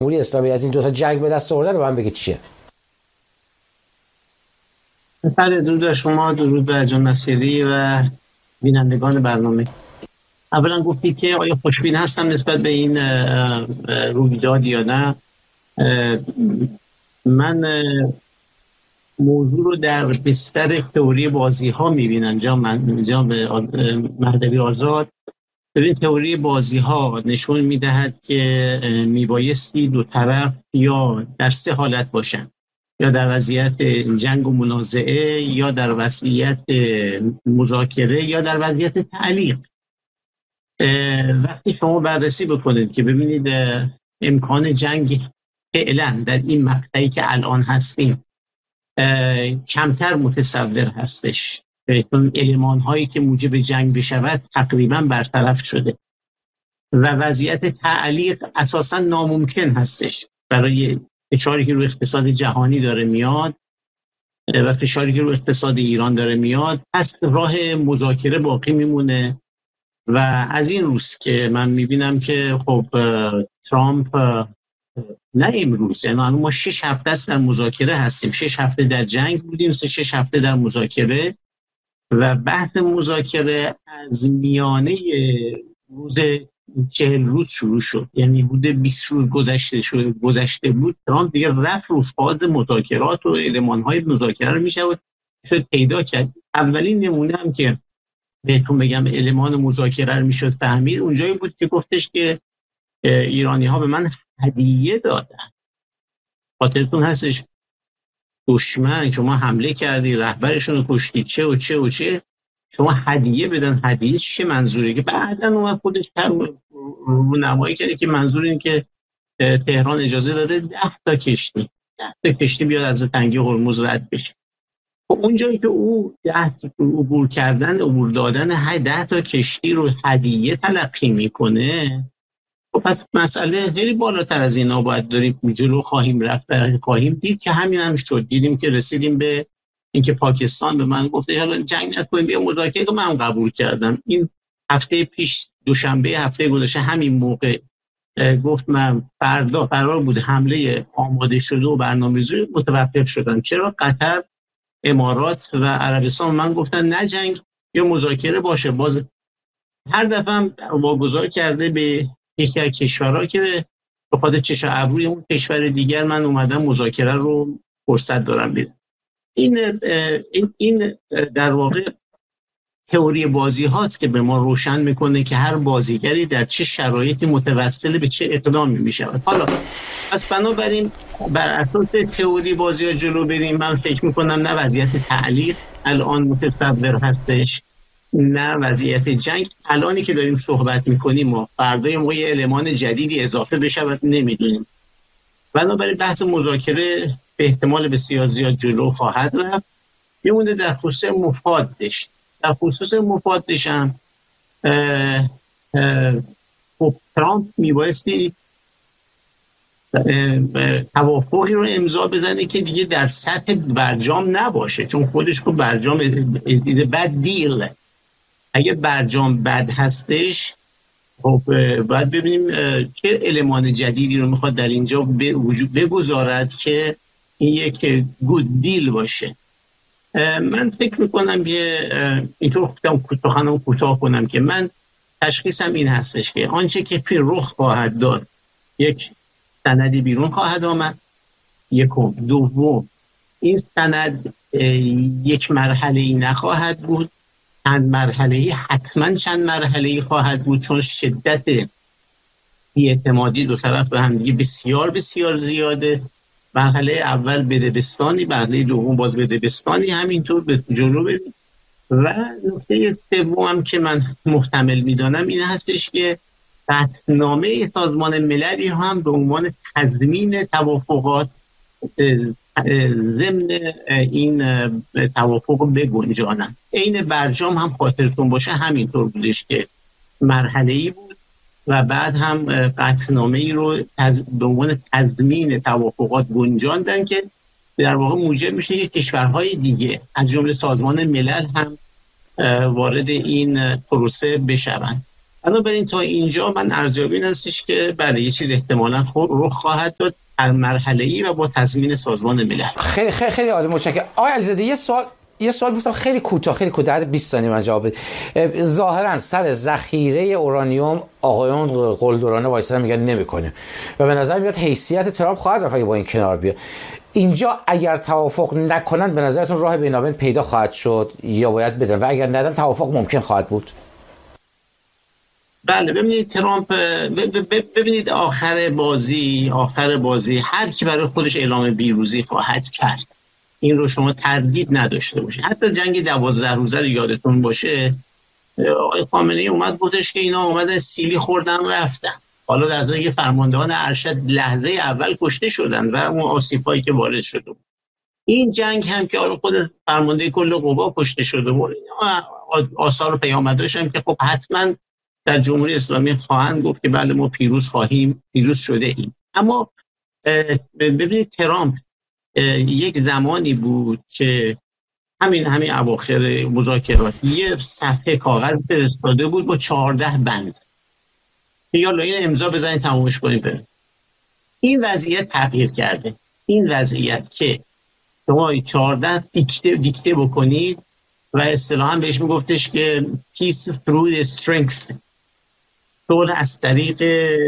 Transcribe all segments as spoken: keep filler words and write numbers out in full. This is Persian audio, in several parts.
جمهوری اسلامی از این دو تا جنگ به دست آورده رو به من بگید چیه؟ بله، درود بر شما، درود بر جان نصیری و بینندگان برنامه. اولا گفتید که آیا خوشبین هستم نسبت به این رویداد یا نه. من موضوع رو در بستر تئوری بازی ها میبینم. جناب مهدوی آزاد، ببین تئوری بازی ها نشون میدهد که میبایستی دو طرف یا در سه حالت باشن، یا در وضعیت جنگ و منازعه، یا در وضعیت مذاکره، یا در وضعیت تعلیق. وقتی شما بررسی بکنید که ببینید امکان جنگ فعلا در این مقطعی که الان هستیم کمتر متصور هستش، چون المان هایی که موجب جنگ بشود تقریبا برطرف شده و وضعیت تعلیق اساسا ناممکن هستش برای فشاری که روی اقتصاد جهانی داره میاد و فشاری که روی اقتصاد ایران داره میاد. پس راه مذاکره باقی میمونه و از این روز که من میبینم که خب ترامپ نه امروز، یعنی ما شش هفته است در مذاکره هستیم، شش هفته در جنگ بودیم، سه شش هفته در مذاکره و بحث مذاکره از میانه روز چهل روز شروع شد، یعنی بوده بیست روز گذشته شد گذشته بود. ترامپ دیگه رفت رو فاز مذاکرات و المان‌های مذاکره رو میشه شد پیدا کرد. اولین نمونه هم که بهتون بگم المان مذاکره رو میشد فهمید اونجایی بود که گفتش که ایرانی ها به من هدیه دادن. خاطرتون هستش دشمن شما حمله کردی، رهبرشون رو کشتی، چه و چه و چه، شما هدیه بدن. هدیه چه منظوره؟ که بعداً اومد خودش رو نمایی کرده که منظور این که تهران اجازه داده ده تا کشتی ده تا کشتی بیاد از تنگی هرمز رد بشه. خب اونجایی که او ده تا عبور کردن عبور دادن های ده تا کشتی رو هدیه تلقی میکنه، خب پس مسئله خیلی بالاتر از اینا باید داریم جلو خواهیم رفت و خواهیم دید که همین هم شد. دیدیم که رسیدیم به اینکه پاکستان به من گفته حالا جنگ نکنیم بیا مذاکره کنیم، من قبول کردم. این هفته پیش دوشنبه هفته گذشته همین موقع گفت من فردا قرار بود حمله آماده شده و برنامه‌ریزی متوقف شدن. چرا؟ قطر، امارات و عربستان من گفتن نه جنگ یا مذاکره باشه. باز هر دفعه هم واگذار کرده به یکی از کشورها که به خاطر چشم ابروی اون کشور دیگر من اومدم مذاکره رو فرصت دارم بدم. این این این در واقع تئوری بازی هاست که به ما روشن میکنه که هر بازیگری در چه شرایطی متوسل به چه اقدامی میشود. حالا پس بنابراین بر اساس تئوری بازی ها جلو بریم. من فکر میکنم نه وضعیت تعلیق الان متصور هستش، نه وضعیت جنگ. الانی که داریم صحبت میکنیم و فردای ما یه المان جدیدی اضافه بشود نمیدونیم. بنابراین بحث مذاکره به احتمال بسیار زیاد جلو خواهد رفت. میمونه در خصوص مفادش. در خصوص مفادش هم خب ترامپ میبایستی توافقی رو امضا بزنه که دیگه در سطح برجام نباشه، چون خودش که برجام بد دیل. اگه برجام بد هستش خب باید ببینیم چه المان جدیدی رو میخواد در اینجا به وجود بگذارد که این یک گود دیل باشه. من فکر میکنم که اینطور سخنم کوتاه کنم که من تشخیصم این هستش که آنچه که پی رخ خواهد داد یک سندی بیرون خواهد آمد. یکم دوم این سند یک مرحله ای نخواهد بود، چند مرحله ای حتما چند مرحله ای خواهد بود، چون شدت بی‌اعتمادی دو طرف به هم دیگه بسیار بسیار زیاده. مرحله اول بدبستانی، مرحله دوم باز بدبستانی، همینطور به جلو بریم. و نکته سوم هم که من محتمل میدانم این هستش که قطعنامه سازمان ملل هم به عنوان تضمین توافقات ضمن این توافق بگنجانن. عین برجام هم خاطرتون باشه همینطور بودش که مرحله‌ای بود و بعد هم قطعنامه ای رو تز... به عنوان تضمین توافقات گنجاندن که در واقع موجب میشه که کشورهای دیگه از جمله سازمان ملل هم وارد این پروسه بشوند. بنابراین تا اینجا من ارزیابی این هستش که برای یه چیز احتمالاً خود رخ خواهد داد مرحله‌ای و با تضمین سازمان ملل. خیلی خیلی خیلی عالی، متشکرم. آقای علیزاده یه سوال یه سوال بپرسم خیلی کوتاه خیلی کوتاه بیست ثانیه من جواب بدید. ظاهرا سر ذخیره اورانیوم آقایون قلدرانه وایسادن میگن نمیکنه و به نظر میاد حیثیت ترامپ خواهد رفت اگه با این کنار بیاد. اینجا اگر توافق نکنند به نظرتون راه بینابین پیدا خواهد شد یا باید بدن و اگر ندن توافق ممکن خواهد بود؟ بله ببینید ترامپ ببینید آخر بازی آخر بازی هر کی برای خودش اعلام پیروزی خواهد کرد، این رو شما تردید نداشته باشید. حتی جنگ دوازده روزه رو یادتون باشه آقای خامنه‌ای اومد گفتش که اینا اومدن سیلی خوردن رفتن، حالا در ازای که فرماندهان ارشد لحظه اول کشته شدن و اون آسیبایی که وارد شده بود. این جنگ هم که حالا خود فرمانده کل قوا کشته شده بود، آثار و پیامداش هم که خب حتما در جمهوری اسلامی خواهند گفت که بله ما پیروز خواهیم پیروز شده ایم. اما ببینید ترامپ یک زمانی بود که همین همین اواخر مذاکرات یه صفحه کاغذ فرستاده بود با چهارده بند که یالا این امضا بزنید تمومش کنید برید. این وضعیت تغییر کرده. این وضعیت که شما چهارده دیکته دیکته بکنید و اصطلاحاً بهش میگفتش که peace through the strength، صلح از طریق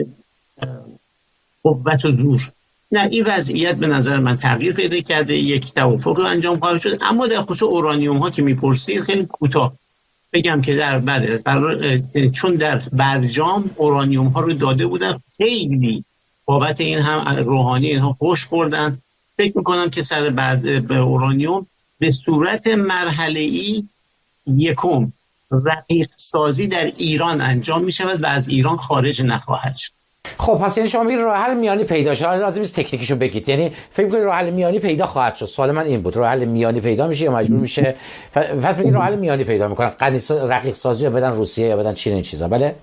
قوت و زور. نه این وضعیت به نظر من تغییر پیدا کرده، یک توافق رو انجام خواهد شد. اما در خصوص اورانیوم ها که میپرسید خیلی کوتاه بگم که در بعد چون در برجام اورانیوم ها رو داده بودن، خیلی بابت این هم روحانی اینها خوش خوردن. فکر میکنم که سر برد به اورانیوم به صورت مرحله‌ای یکم رقیق سازی در ایران انجام می شود و از ایران خارج نخواهد شد. خب پس یعنی شما میگید راه حل میانی پیدا شد، لازم نیست تکنیکیشو بگید، یعنی فکر می‌کنید راه حل میانی پیدا خواهد شد؟ سوال من این بود، راه حل میانی پیدا میشه یا مجبور میشه؟ پس میگید راه حل میانی پیدا میکنن، غنی رقیق سازی یا بدن روسیه یا بدن چین این چیزا. بله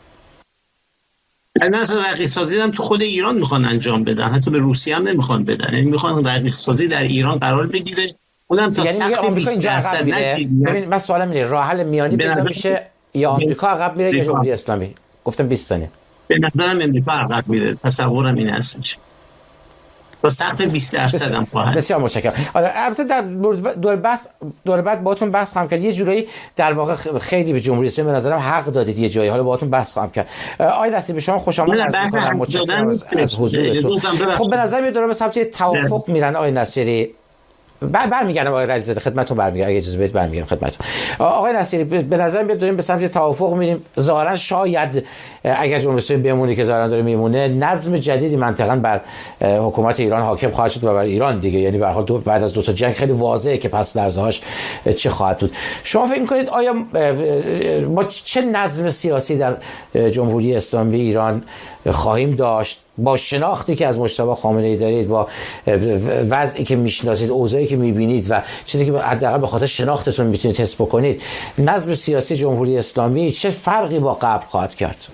نه اصلا رقیق سازی هم تو خود ایران میخوان انجام بدن، حتی به روسیه هم نمیخوان بدن، یعنی میخوان رقیق سازی در ایران قرار بگیره، اونم تا یعنی سقف بیست درصد نگیره. ببین من سوالم اینه راه حل میانی پیدا میشه یا آمریکا عقب میره یا جمهوری اسلامی؟ گفتم بیست ثانیه. به نظرم امریکا عقب میره، تصورم این هستش تا سقف بیست درصد هم خواهد. بسیار متشکرم. البته در دور بحث دور بعد باهاتون بحث خواهم کرد، یه جورایی در واقع خیلی به جمهوری اسلامی به نظرم حق دادید یه جایی، حالا باهاتون بحث خواهم کرد. آقای نصیری به شما خوش آمد عرض می‌کنم، متشکرم از حضورتون. خب به نظر میاد داره به سمت توافق میرن آقای نصیری. بر برمیگردم آقای علیزاده خدمتتون، برمیگردم اگه اجازه بدید برمیگردم خدمتتون. آقای نصیری به نظر میاد داریم به سمت توافق میریم، ظاهرا شاید اگر جمهوری اسلامی بمونه که ظاهرا داره میمونه، نظم جدیدی منطقاً بر حکومت ایران حاکم خواهد شد و بر ایران دیگه، یعنی به هر حال بعد از دو تا جنگ خیلی واضحه که پس لرزه‌هاش چه خواهد بود. شما فکر می‌کنید آیا ما چه نظم سیاسی در جمهوری اسلامی ایران خواهیم داشت با شناختی که از مجتبی خامنه‌ای دارید، با وضعی که میشناسید، اوضاعی که میبینید و چیزی که حداقل به خاطر شناختتون میتونید حس بکنید، نظم سیاسی جمهوری اسلامی چه فرقی با قبل خواهد کرد؟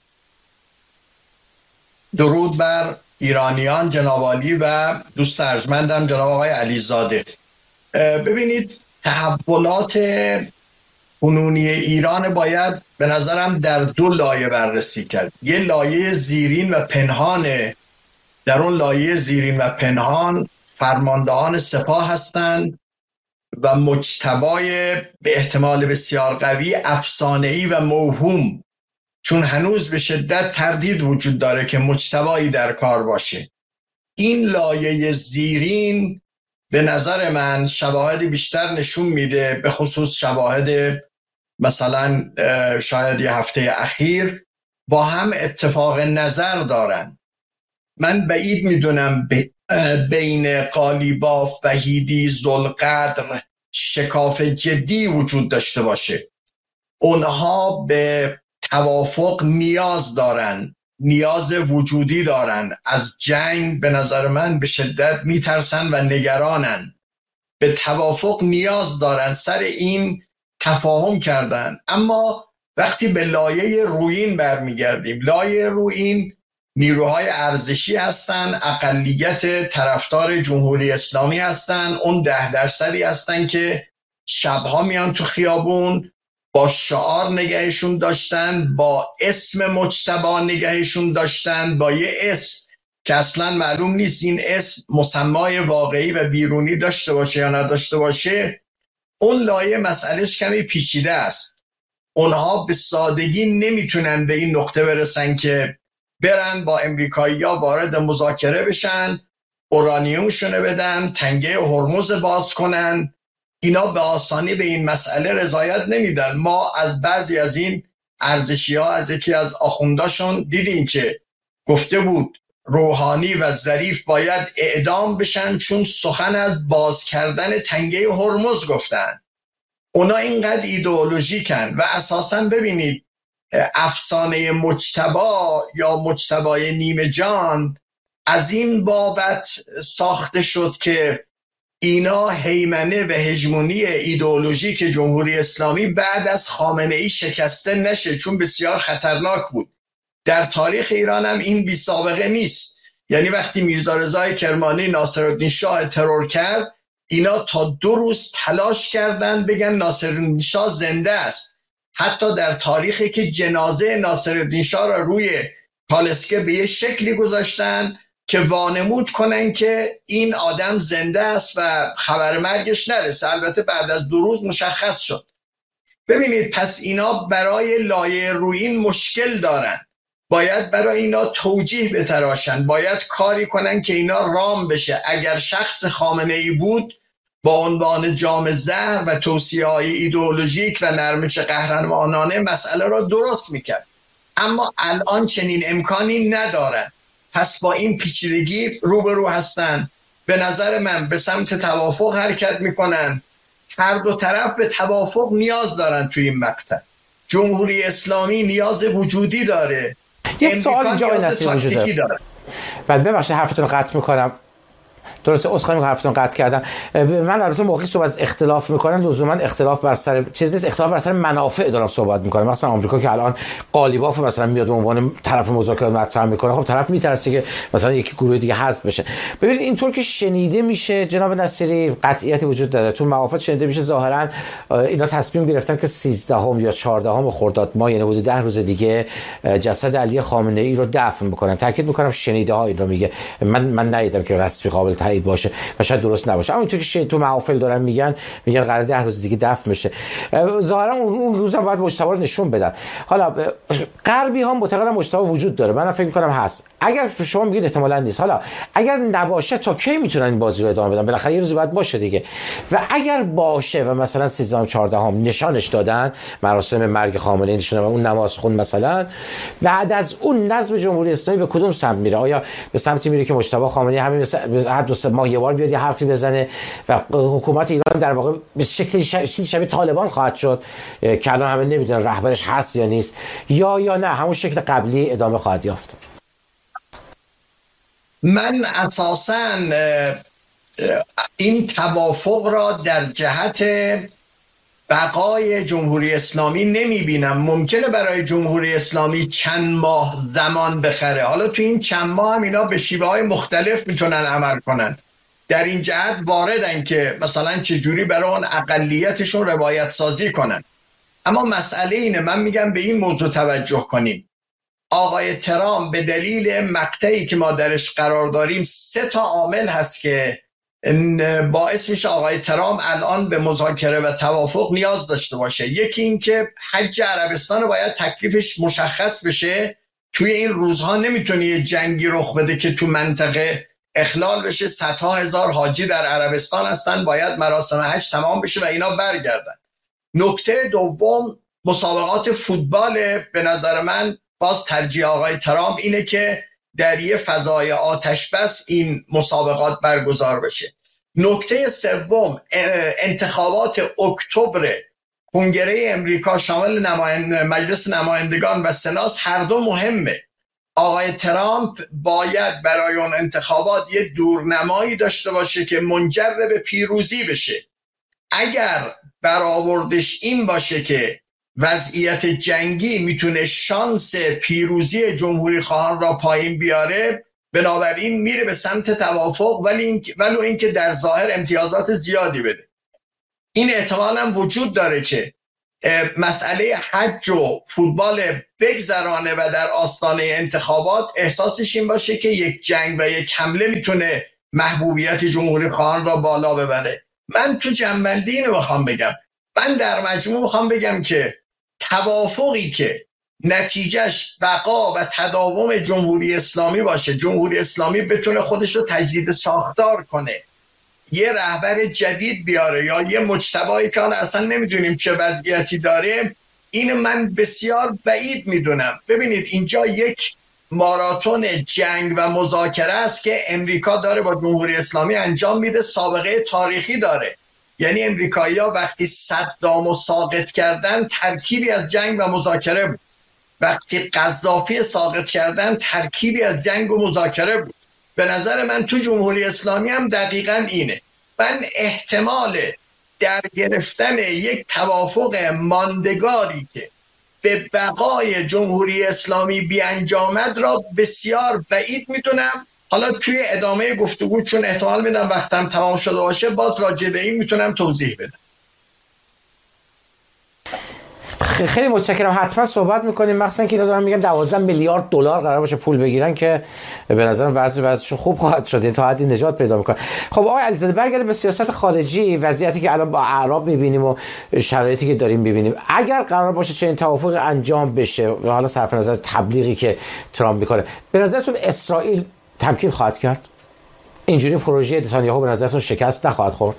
درود بر ایرانیان جناب عالی و دوست ارجمندم جناب آقای علیزاده. ببینید تحولات کنونی ایران باید به نظرم در دو لایه بررسی کرد. یه لایه زیرین و پنهانه، در اون لایه زیرین و پنهان فرماندهان سپاه هستند و مجتبای به احتمال بسیار قوی افسانه‌ای و موهوم، چون هنوز به شدت تردید وجود داره که مجتبایی در کار باشه. این لایه زیرین به نظر من شواهد بیشتر نشون میده، به خصوص شواهد مثلا شاید یه هفته اخیر با هم اتفاق نظر دارن. من بعید میدونم بین قالیباف، وحیدی، ذوالقدر شکاف جدی وجود داشته باشه. اونها به توافق نیاز دارن، نیاز وجودی دارن. از جنگ به نظر من به شدت میترسن و نگرانن. به توافق نیاز دارن، سر این تفاهم کردن. اما وقتی به لایه رویین برمیگردیم، لایه رویین نیروهای ارزشی هستن، اقلیت طرفدار جمهوری اسلامی هستن، اون ده درصدی هستن که شبها میان تو خیابون با شعار نگهشون داشتن، با اسم مجتبی نگهشون داشتن، با یه اسم که اصلا معلوم نیست این اسم مسمای واقعی و بیرونی داشته باشه یا نداشته باشه. اون لایه مسئلهش کمی پیچیده است. اونها به سادگی نمیتونن به این نقطه برسن که برن با امریکایی‌ها وارد مذاکره بشن، اورانیومشونه بدن، تنگه هرمز باز کنن. اینا به آسانی به این مسئله رضایت نمیدن. ما از بعضی از این ارزشی‌ها از یکی از آخونداشون دیدیم که گفته بود روحانی و ظریف باید اعدام بشن چون سخن از باز کردن تنگه هرمز گفتن. اونا اینقدر ایدئولوژیکن و اساساً ببینید افسانه مجتبی یا مجتبی نیمه جان از این بابت ساخته شد که اینا هیمنه و هژمونی ایدئولوژیک جمهوری اسلامی بعد از خامنه ای شکسته نشه، چون بسیار خطرناک بود. در تاریخ ایران هم این بی سابقه نیست. یعنی وقتی میرزا رضای کرمانی ناصرالدین شاه ترور کرد، اینا تا دو روز تلاش کردن بگن ناصرالدین شاه زنده است. حتی در تاریخی که جنازه ناصرالدین شاه را روی کالسکه به یه شکلی گذاشتن که وانمود کنن که این آدم زنده است و خبر مرگش نرسه. البته بعد از دو روز مشخص شد. ببینید پس اینا برای لایه رویین مشکل دارن. باید برای اینا توجیه بتراشن، باید کاری کنن که اینا رام بشه. اگر شخص خامنه ای بود با عنوان جام زهر و توصیه های ایدئولوژیک و نرمش قهرمانانه مسئله را درست میکرد، اما الان چنین امکانی ندارن. پس با این پیچیدگی روبرو هستن. به نظر من به سمت توافق حرکت میکنن. هر دو طرف به توافق نیاز دارن. توی این مقطع جمهوری اسلامی نیاز وجودی داره، یه سوال اینجا وجود داره. بعد ببخشید حرفتون رو قطع میکنم. درسته عذرخواهی میکنم حرفتون قطع کردم. من البته موقعی صحبت از اختلاف میکنم لزوما اختلاف بر سر چیز نیست، اختلاف بر سر منافع دارم صحبت میکنم. مثلا آمریکا که الان قالیباف مثلا میاد به عنوان طرف مذاکرات مطرح میکنه، خب طرف میترسه که مثلا یکی گروه دیگه حذف بشه. ببینید اینطور که شنیده میشه جناب نصیری قطعیت وجود داره تو موافقت شنیده میشه ظاهرا اینا تصمیم گرفتن که سیزدهم یا چهاردهم خرداد ماه یعنی حدود ده روز دیگه جسد علی خامنه ای رو دفن بکنن. تاکید میکنم شنیده ها این رو میگه، من من ندیدم که رسمی قابل تایید باشه و شاید درست نباشه، اما اینطور که تو محافل دارن میگن میگن قرار ده روز دیگه دفن بشه. ظاهرا اون روزم باید مجتبی رو نشون بدن. حالا غربی ها معتقدن مجتبی وجود داره، من فکر میکنم هست. اگر شما میگید احتمالاً نیست، حالا اگر نباشه تا کی میتونن این بازی رو ادامه بدن؟ بالاخره یه روزی باید باشه دیگه. و اگر باشه و مثلا سیزدهم چهاردهم نشانش دادن، مراسم مرگ خامنه ای نشون و اون نماز خون مثلا، بعد از اون نظم جمهوری اسلامی به کدوم سمت میره؟ آیا به سمتی میره که مجتبی خامنه ای همین هر دو سه ماه یه بار بیاد یه حرفی بزنه و حکومت ایران در واقع به شکلی چیزی شبیه طالبان خواهد شد که الان همه نمیدونن رهبرش هست یا نیست، یا یا نه همون شکل قبلی ادامه خواهد یافت؟ من اساساً این توافق را در جهت بقای جمهوری اسلامی نمی بینم. ممکنه برای جمهوری اسلامی چند ماه زمان بخره. حالا تو این چند ماه هم اینا به شیوه های مختلف میتونن عمل کنن. در این جهت واردن که مثلا چجوری برای اون اقلیتشون روایت سازی کنن. اما مسئله اینه، من میگم به این موضوع توجه کنیم. آقای ترامپ به دلیل مقطعی که ما درش قرار داریم سه تا عامل هست که باعث میشه آقای ترامپ الان به مذاکره و توافق نیاز داشته باشه. یکی این که حج عربستان باید تکلیفش مشخص بشه. توی این روزها نمیتونه یه جنگی رخ بده که تو منطقه اخلال بشه. صدها هزار حاجی در عربستان هستن، باید مراسم حج تمام بشه و اینا برگردن. نکته دوم مسابقات فوتبال. به نظر من باز ترجیح آقای ترامپ اینه که در یه فضای آتش بس این مسابقات برگزار بشه. نکته سوم انتخابات اکتبر کنگره امریکا شامل نمایند... مجلس نمایندگان و سنا هر دو مهمه. آقای ترامپ باید برای اون انتخابات یه دورنمایی داشته باشه که منجر به پیروزی بشه. اگر برآوردش این باشه که وضعیت جنگی میتونه شانس پیروزی جمهوری خواهان را پایین بیاره، بنابراین میره به سمت توافق، ولی این ولو اینکه در ظاهر امتیازات زیادی بده. این احتمال هم وجود داره که مسئله حج و فوتبال بگذرانه و در آستانه انتخابات احساسش این باشه که یک جنگ و یک حمله میتونه محبوبیت جمهوری خواهان را بالا ببره. من تو جنبندی اینو میخوام بگم، من در مجموع میخوام بگم که توافقی که نتیجهش بقا و تداوم جمهوری اسلامی باشه، جمهوری اسلامی بتونه خودش رو تجدید ساختار کنه، یه رهبر جدید بیاره یا یه مجتمعی که اصلا نمیدونیم چه وضعیتی داره، این من بسیار بعید میدونم. ببینید اینجا یک ماراتون جنگ و مذاکره است که امریکا داره با جمهوری اسلامی انجام میده، سابقه تاریخی داره. یعنی امریکایی‌ها وقتی صدامو ساقط کردن ترکیبی از جنگ و مذاکره بود، وقتی قذافی ساقط کردن ترکیبی از جنگ و مذاکره بود. به نظر من تو جمهوری اسلامی هم دقیقاً اینه. من احتمال در گرفتن یک توافق ماندگاری که به بقای جمهوری اسلامی بیانجامد را بسیار بعید میتونم. حالا توی ادامه گفتگو چون احتمال میدم وقتم تمام شده باشه باز راجع به این میتونم توضیح بدم. خیلی متشکرم، حتما صحبت میکنیم، مخصوصا که اینا دارن میگن دوازده میلیارد دلار قرار باشه پول بگیرن که به نظرم وضع وضعشون خوب خواهد شد، این تا حدی نجات پیدا میکنه. خب آقای علیزاده برگرده به سیاست خارجی، وضعیتی که الان با اعراب میبینیم و شرایطی که داریم میبینیم، اگر قرار باشه چنین توافق انجام بشه و حالا صرف نظر از تبلیغی که ترامپ میکنه، به نظرتون اسرائیل تمکین خواهد کرد؟ اینجوری پروژه نتانیاهو به نظرتون شکست نخواهد خورد؟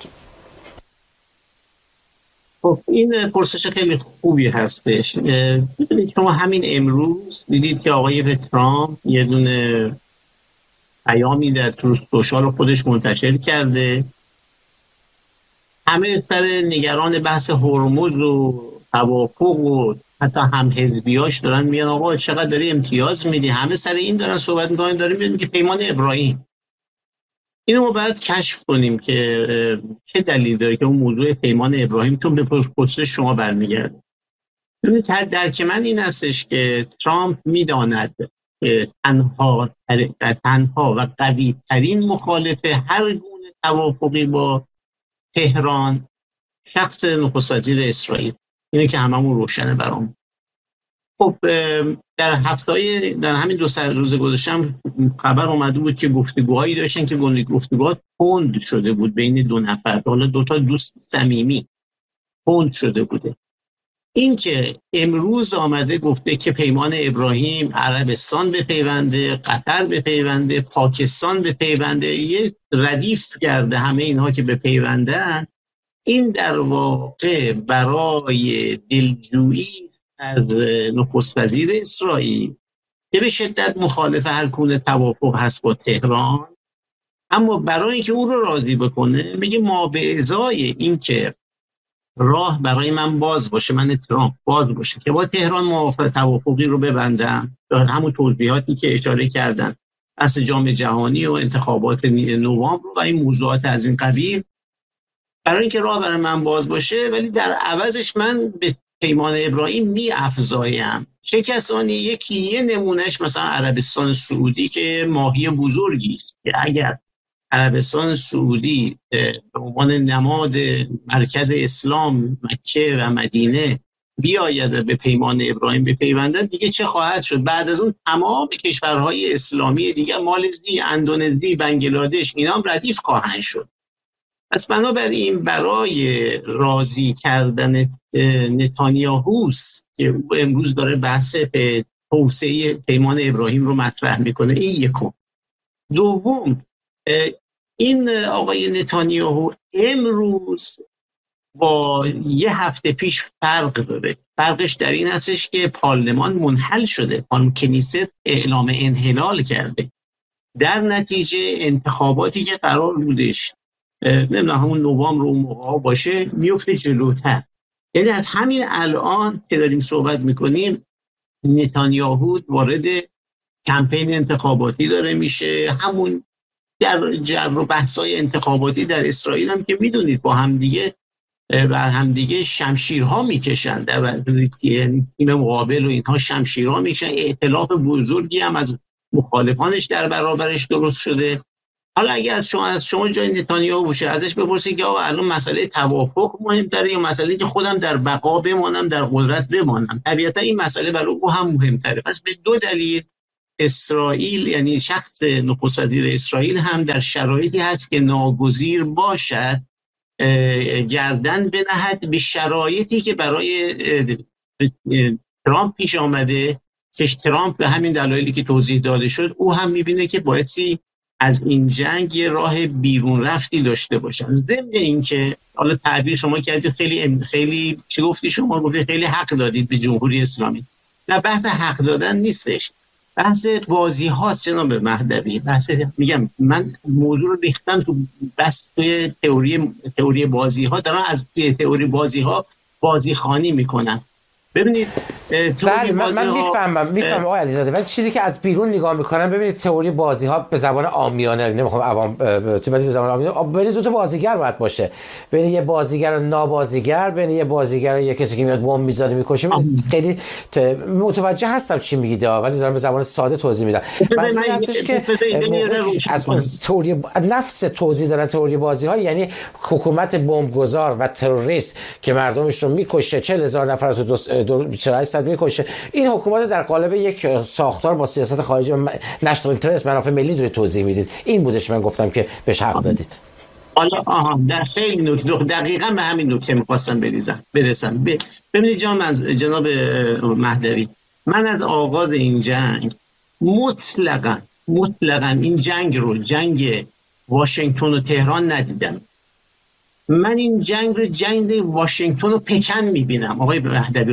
خب این پرسش خیلی خوبی هستش. ببینید شما همین امروز دیدید که آقای ترامپ یه دونه پیامی در سوشال خودش منتشر کرده، همه سر نگران بحث هرمز و توافق و حتی هم حزبیاش دارن میگن آقا چقدر داری امتیاز میدی، همه سر این دارن صحبت میکنن، داریم میگن که پیمان ابراهیم. اینو ما باید کشف کنیم که چه دلیل داره که اون موضوع پیمان ابراهیم چون به پرسش شما برمیگرده. ببینید درک من این هستش که ترامپ میداند که تنها تنها و قوی ترین مخالف هر گونه توافقی با تهران شخص نخست وزیر اسرائیل، اینه که هممون روشنه برام. خب در هفته‌های در همین دو سه روز گذشته خبر اومده بود که گفتگوهایی داشتن که گفتگوها پوند شده بود بین دو نفر، حالا دو تا دوست صمیمی پوند شده بوده. این که امروز آمده گفته که پیمان ابراهیم عربستان بپیونده، قطر بپیونده، پاکستان بپیونده، یه ردیف کرده همه اینها که بپیوندن، این در واقع برای دلجویی از نخست وزیر اسرائیل که به شدت مخالف هر گونه توافق هست با تهران، اما برای اینکه او رو راضی بکنه میگه ما به ازای این که راه برای من باز باشه، من ترامپ باز باشه که با تهران موافق توافقی رو ببندم، همون توضیحاتی که اشاره کردن از جام جهانی و انتخابات نوامبر و این موضوعات از این قبیل، برای اینکه راه برای من باز باشه ولی در عوضش من به پیمان ابراهیم می افزایم چه کسانی. یکی یه نمونهش مثلا عربستان سعودی که ماهی بزرگی است که اگر عربستان سعودی به عنوان نماد مرکز اسلام مکه و مدینه بیاید به پیمان ابراهیم بپیوندن، دیگه چه خواهد شد؟ بعد از اون تمام کشورهای اسلامی دیگه، مالزی، اندونزی، بنگلادش، اینا هم ردیف خواهند شد. پس بنابراین برای راضی کردن نتانیاهوست که امروز داره بحث به توسعه پیمان ابراهیم رو مطرح میکنه، این یکم. دوم، این آقای نتانیاهو امروز با یه هفته پیش فرق داره. فرقش در این هستش که پارلمان منحل شده، کنیسه اعلام انحلال کرده، در نتیجه انتخاباتی که قرار بودش نمیدونم همون نوامبر اون موقع باشه میفته جلوتر. یعنی از همین الان که داریم صحبت میکنیم نتانیاهو وارد کمپین انتخاباتی داره میشه. همون در جر و بحث‌های انتخاباتی در اسرائیل هم که میدونید با همدیگه بر همدیگه شمشیرها میکشن، در تیم مقابل و اینها شمشیرها میکشن. ائتلاف بزرگی هم از مخالفانش در برابرش درست شده. حالا اگه از شما از شما جای نتانیاهو باشه ازش بپرسید که آقا الان مسئله توافق مهمتره یا مسئله که خودم در بقا بمانم، در قدرت بمانم؟ طبیعتا این مسئله برای او هم مهمتره. پس به دو دلیل اسرائیل، یعنی شخص نخست وزیر اسرائیل هم در شرایطی هست که ناگزیر باشد گردن بنهد به شرایطی که برای ترامپ پیش آمده، که ترامپ به همین دلایلی که توضیح داده شد او هم میبینه که بایستی از این جنگ یه راه بیرون رفتی داشته باشن. ضمن این که حالا تعبیر شما کردید خیلی خیلی چی گفتی شما؟ گفتید خیلی حق دادید به جمهوری اسلامی. نه، بحث حق دادن نیستش، بحث بازی هاست جناب مهدوی. بحث میگم من موضوع رو ریختم تو بس توی تئوری تئوری بازی ها، دارن از توی تئوری بازی ها بازی خانی میکنن. ببینید بله من, من میفهمم میفهمم آقای علیزاده، ولی چیزی که از بیرون نگاه میکنن، ببینید تئوری بازی ها به زبان عامیانه، نمیخوام عوام تو به زبان عامیانه، ببینید دو تا بازیگر باید باشه، بین یه بازیگر و نابازیگر، بین یه بازیگر و یه کسی که میاد بمب میذاره میکشه. خیلی متوجه هستم چی میگید ولی دارم به زبان ساده توضیح میدم. منظور هستش که از تئوری نفس توضیح دادن تئوری بازی ها یعنی حکومت بمبگذار و تروریست که مردمش رو میکشه، چهل هزار نفر تو دو چهل صد میکشه، این حکومت در قالب یک ساختار با سیاست خارجی نشنال اینترست، منافع ملی داره توضیح میدید. این بودش من گفتم که بهش حق دادید. حالا آها در خیلی نکته دقیقاً به همین نکته می‌خواستم بریزم برسم. ببینید جناب جناب مهدوی، من از آغاز این جنگ مطلقاً مطلقاً این جنگ رو جنگ واشنگتن و تهران ندیدم. من این جنگ رو جنگ واشنگتن و پکن میبینم آقای مهدوی.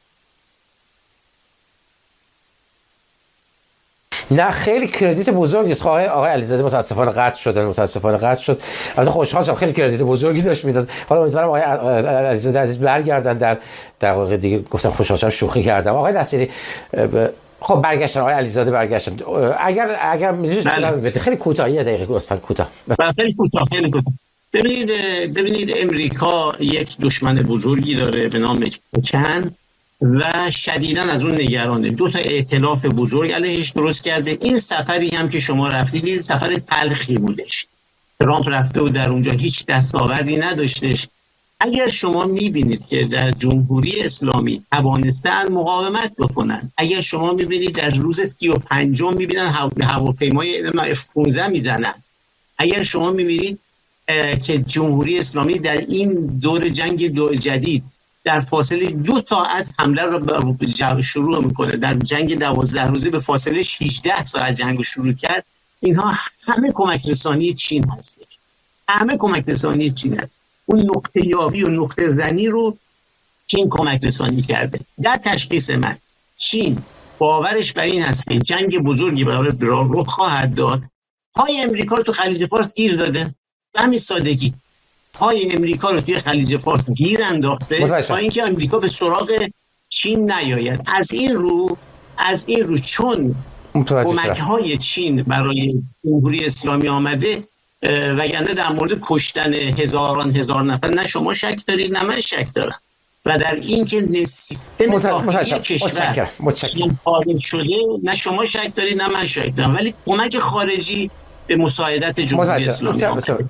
نه خیلی کردیت بزرگی است. آقای آقای علیزاده متاسفانه قطع شدن، متاسفانه قطع شد. البته خوشحال شدم، خیلی کردیت بزرگی داشت میداد. حالا امیدوارم آقای علیزاده عزیز برگردن در دقایق دیگه. گفتم خوشحال شدم، شوخی کردم. آقای نصیری خب برگشتن، آقای علیزاده برگشتن. اگر اگر می‌دونید خیلی کوتاه یه دقیقه لطفاً کوتاه. خیلی کوتاه خیلی کوتاه. ببینید ببینید امریکا یک دشمن بزرگی داره به نام پکن و شدیداً از اون نگرانه. دو تا ائتلاف بزرگ علیهش درست کرده. این سفری هم که شما رفتید این سفر تلخی بودش. ترامپ رفته و در اونجا هیچ دستاوردی نداشتش. اگر شما میبینید که در جمهوری اسلامی توانستن مقاومت بکنن، اگر شما میبینید در روز سی و پنجم میبینن هواپیمای اف پانزده میزنن، اگر شما میبینید که جمهوری اسلامی در این دور جنگ دو جدید در فاصله دو ساعت حمله رو شروع میکنه، در جنگ دوازده روزه به فاصله هجده ساعت جنگ شروع کرد، اینها همه کمک رسانی چین هستش. همه کمک رسانی چین هست. اون نقطه یابی و نقطه زنی رو چین کمک رسانی کرده. در تشخیص من چین باورش بر این هست که جنگ بزرگی برای رخ خواهد داد. پای امریکا رو تو خلیج فارس گیر داده، به همین سادگی پای امریکا رو توی خلیج فارس گیر انداخته تا اینکه امریکا به سراغ چین نیاید. از این رو از این رو چون کمک‌های چین برای جمهوری اسلامی آمده، وگرنه در مورد کشتن هزاران هزار نفر نه شما شک دارید نه من شک دارم، و در این که سیستم داخلی کشور خارج شده نه شما شک دارید نه من شک دارم، ولی کمک خارجی به مساعدت جمهوری اسلامی آمده.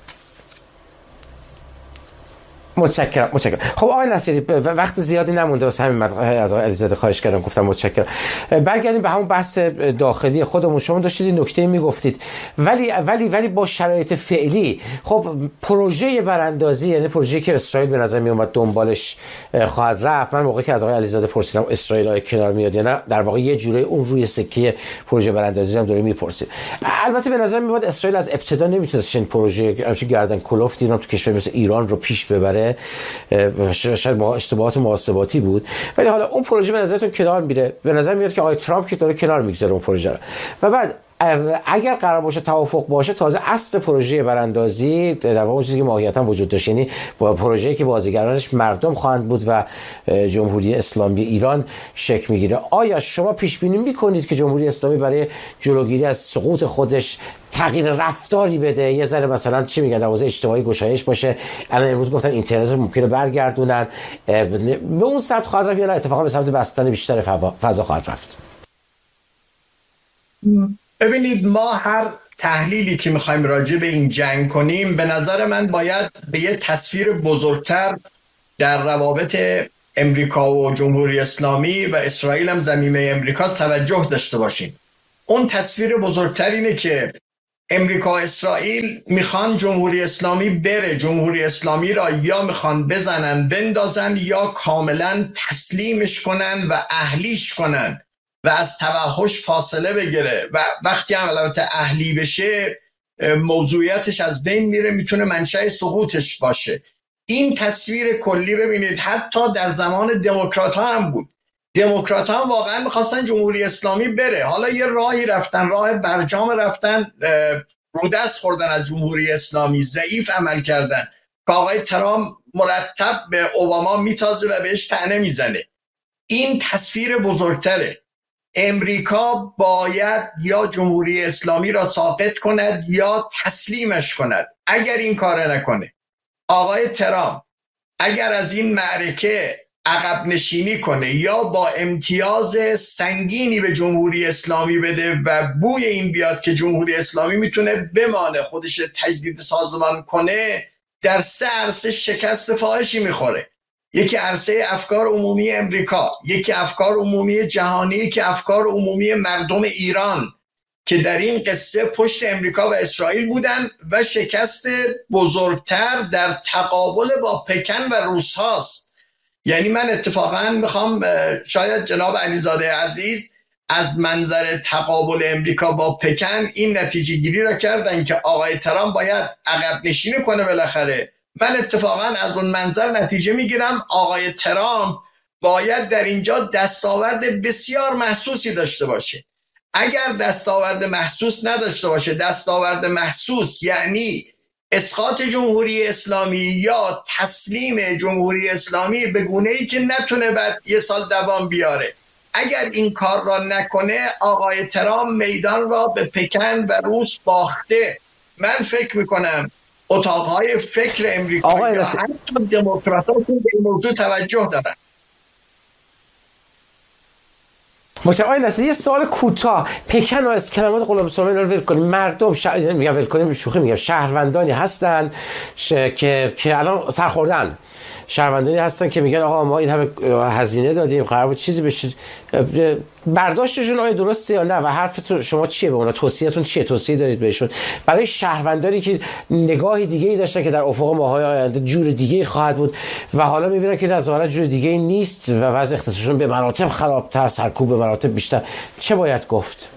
متشکرم متشکرم. خب آقای نصیری وقت زیادی نمونده، واسه همین من از آقای علیزاده خواهش کردم، گفتم متشکرم. برگردیم به همون بحث داخلی خودمون. شما داشتید نکته میگفتید ولی ولی ولی با شرایط فعلی خب پروژه براندازی، یعنی پروژه‌ای که اسرائیل به نظر می اومد دنبالش خواهد رفت، من موقعی که از آقای علیزاده پرسیدم اسرائیل آیا کنار میاد یا نه، در واقع یه جوری اون روی سکه پروژه براندازی هم داره میپرسید. البته به نظر میاد اسرائیل از ابتدا نمیتونست این پروژه همچین گردن کلفتی رو تو کشور مثل ایران رو پیش ببره، شاید اشتباهات محاسباتی بود، ولی حالا اون پروژه به نظرتون کنار میره؟ به نظر میاد که آقای ترامپ که داره کنار میگذاره اون پروژه رو، و بعد اگر قرار باشه توافق باشه تازه اصل پروژه براندازی در واقع اون چیزی که ماهیتا وجود داشت، یعنی با پروژه‌ای که بازیگرانش مردم خواهند بود و جمهوری اسلامی ایران شکل میگیره. آیا شما پیش بینی میکنید که جمهوری اسلامی برای جلوگیری از سقوط خودش تغییر رفتاری بده، یه ذره مثلا چی میگن در حوزه اجتماعی گشایش باشه؟ الان امروز گفتن اینترنت رو ممکنه برگردونن، به اون سمت خواهد رفت یا نه اتفاقا به سمت بستن بیشتر فضا خواهد رفت؟ ببینید ما هر تحلیلی که میخوایم راجع به این جنگ کنیم، به نظر من باید به یه تصویر بزرگتر در روابط امریکا و جمهوری اسلامی و اسرائیل هم زمینه امریکاست توجه داشته باشیم. اون تصویر بزرگتر اینه که امریکا و اسرائیل میخوان جمهوری اسلامی بره، جمهوری اسلامی را یا میخوان بزنن بندازن یا کاملا تسلیمش کنن و اهلیش کنن و از توحش فاصله بگیره و وقتی هم البته اهلی بشه موضوعیتش از بین میره، میتونه منشأ سقوطش باشه. این تصویر کلی ببینید حتی در زمان دموکرات ها هم بود. دموکرات ها هم واقعا میخواستن جمهوری اسلامی بره، حالا یه راهی رفتن، راه برجام رفتن، رودست خوردن از جمهوری اسلامی، ضعیف عمل کردن که آقای ترامپ مرتب به اوباما میتازه و بهش طعنه میزنه. این تصویر بزرگتره. امریکا باید یا جمهوری اسلامی را ساقط کند یا تسلیمش کند. اگر این کار نکنه، آقای ترامپ اگر از این معرکه عقب نشینی کنه یا با امتیاز سنگینی به جمهوری اسلامی بده و بوی این بیاد که جمهوری اسلامی میتونه بمانه، خودش تجدید سازمان کنه، در سه عرصه شکست فاحشی میخوره. یکی عرصه افکار عمومی امریکا، یکی افکار عمومی جهانی، یکی افکار عمومی مردم ایران که در این قصه پشت امریکا و اسرائیل بودن، و شکست بزرگتر در تقابل با پکن و روس هاست. یعنی من اتفاقا میخوام، شاید جناب علیزاده عزیز از منظر تقابل امریکا با پکن این نتیجه گیری را کردن که آقای ترامپ باید عقب نشینی کنه بالاخره. من اتفاقا از اون منظر نتیجه میگیرم آقای ترامپ باید در اینجا دستاورد بسیار محسوسی داشته باشه. اگر دستاورد محسوس نداشته باشه، دستاورد محسوس یعنی اسقاط جمهوری اسلامی یا تسلیم جمهوری اسلامی به گونه‌ای که نتونه بعد یه سال دوام بیاره، اگر این کار را نکنه آقای ترامپ میدان را به پکن و روس باخته. من فکر میکنم اتاقهای فکر امریکایی یا حتی دموکرات‌ها به این موضوع توجه دارن. مشاور نسلی یه سوال کوتاه، پکن و از کلمات غلام سلیمانی رو ول کنیم، مردم شهر... میگم ول کنیم شوخی میگم، شهروندانی هستن ش... که که الان سرخوردن، شهروندانی هستن که میگن آقا ما این همه هزینه دادیم قرار بود چیزی بشه. برداشتشون آیا درسته یا نه و حرفتون شما چیه به اونا؟ توصیه‌تون چیه؟ توصیه دارید بهشون برای شهروندانی که نگاهی دیگه‌ای داشتن که در افق ماهای آینده جور دیگه‌ای خواهد بود و حالا میبینن که در ظاهر جور دیگه‌ای نیست و وضع اقتصادشون به مراتب خرابتر، سرکوب به مراتب بیشتر، چه باید گفت؟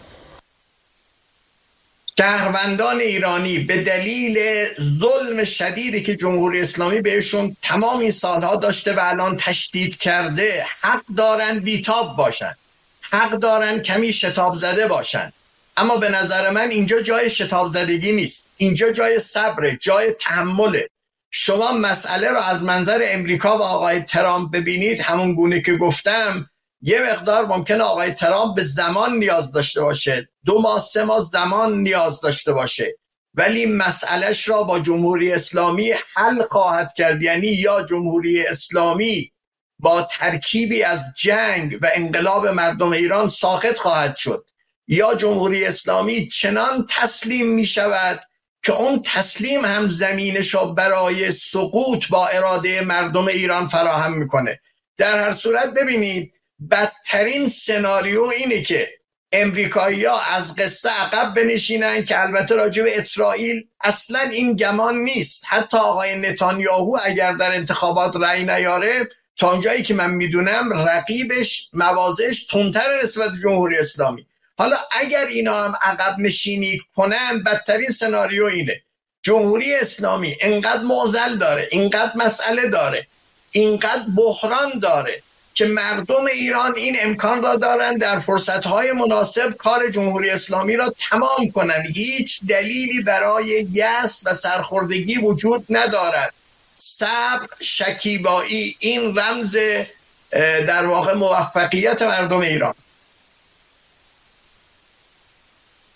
شهروندان ایرانی به دلیل ظلم شدیدی که جمهوری اسلامی بهشون تمام این سالها داشته و الان تشدید کرده، حق دارن بیتاب باشن، حق دارن کمی شتاب زده باشن. اما به نظر من اینجا جای شتاب زدگی نیست، اینجا جای صبر، جای تحمله. شما مسئله رو از منظر امریکا و آقای ترامپ ببینید، همون گونه که گفتم، یه مقدار ممکنه آقای ترامپ به زمان نیاز داشته باشه، دو ماه سه ماه زمان نیاز داشته باشه، ولی مسئلهش را با جمهوری اسلامی حل خواهد کرد. یعنی یا جمهوری اسلامی با ترکیبی از جنگ و انقلاب مردم ایران ساقط خواهد شد، یا جمهوری اسلامی چنان تسلیم می شود که اون تسلیم هم زمینش را برای سقوط با اراده مردم ایران فراهم میکنه. در هر صورت ببینید بدترین سناریو اینه که امریکایی‌ها از قصه عقب بنشینن، که البته راجع به اسرائیل اصلا این گمان نیست. حتی آقای نتانیاهو اگر در انتخابات رأی نیاره، تا اونجایی که من میدونم رقیبش مواضعش تندتر نسبت جمهوری اسلامی. حالا اگر اینا هم عقب نشینی کنن، بدترین سناریو اینه جمهوری اسلامی اینقدر معضل داره، اینقدر مسئله داره، اینقدر بحران داره که مردم ایران این امکان را دارن در فرصتهای مناسب کار جمهوری اسلامی را تمام کنن. هیچ دلیلی برای یأس و سرخوردگی وجود ندارد. صبر، شکیبایی، این رمز در واقع موفقیت مردم ایران.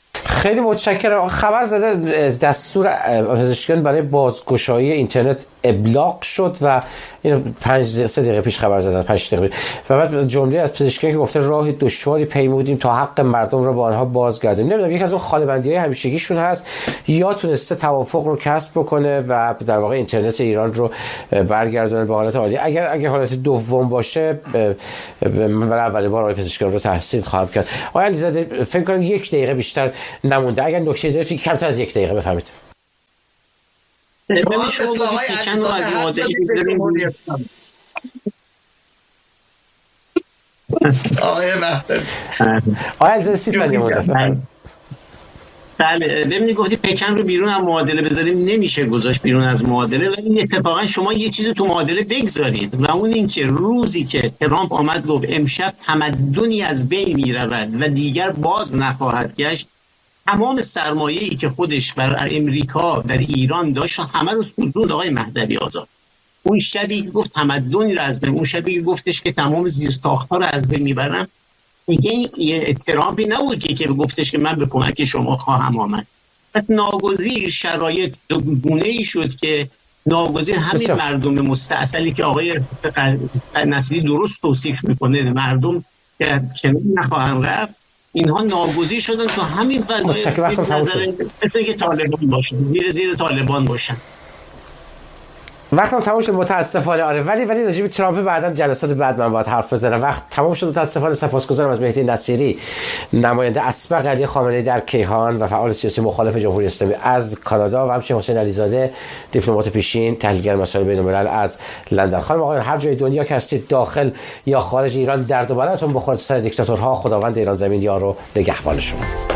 خیلی متشکرم. خبر زده دستور پزشکیان برای بازگشایی اینترنت ابلاغ شد و این پنج سه دقیقه پیش خبر زدن، پنج دقیقه پیش. و بعد جمله از پزشکیان که گفته راه دشواری پیمودیم تا حق مردم رو با آنها بازگردیم. نمیدونم یک از اون خاله‌بندی‌های همیشگیشون هست یا تونسته توافق رو کسب بکنه و در واقع اینترنت ایران رو برگردونه به حالت عالی. اگر اگر حالت دوم باشه برای اولین بار آقای پزشکیان رو تحسین خواهم کرد. آقای علیزاده فکر کنم یک دقیقه بیشتر نمونده، اگر نکته دارید کمتر از یک دقیقه بفهمید. ببین شما پیکن رو از معادله آقای مهدوی آقای علیزاده سی ثانیه مونده. بله ببینید گفتی پیکن رو بیرون از معادله بذاریم، نمیشه گذاشت بیرون از معادله، ولی اتفاقا شما یه چیزی تو معادله بگذارید و اون این که روزی که ترامپ آمد گفت امشب تمدنی از بین میرود و دیگر باز نخواهد گشت، تمام سرمایه‌ای که خودش بر امریکا در ایران داشت همه رو سوزوند آقای مهدوی آزاد. اون شبی که گفت تمدنی رو از بین، اون شبی که گفتش که تمام زیرساخت‌ها رو از بین میبرم، دیگه یه ترامپی نبود که که گفتش که من به کمک شما خواهم آمد. پس ناگزیر شرایط گونه‌ای شد که ناگزیر همین مردم مستعصلی که آقای نصیری درست توصیف میکنه، مردم که کنار نخواهند رفت، اینها ناگزیر شدن تو همین فضای مثل که طالبان باشن، زیر زیر طالبان باشن. وقتم تموم شد متاسفانه. آره ولی ولی راجع به ترامپ بعداً جلسات بعد من باید حرف بزنم. وقت تموم شد متاسفانه. سپاسگزارم از مهدی نصیری، نماینده اسبق علی خامنه‌ای در کیهان و فعال سیاسی مخالف جمهوری اسلامی از کانادا، و همچنین حسین علیزاده دیپلمات پیشین، تحلیلگر مسائل بین‌الملل از لندن. خانم آقایان هر جای دنیا که هستید، داخل یا خارج ایران، درد و بلاتون بخوره سر دیکتاتورها. خداوند ایران زمین یار و نگهبان شما.